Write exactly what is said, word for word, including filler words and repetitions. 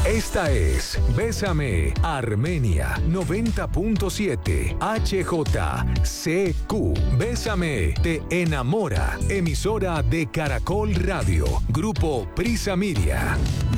Esta es Bésame Armenia noventa punto siete H J C Q. Bésame te enamora. Emisora de Caracol Radio. Grupo Prisa Media.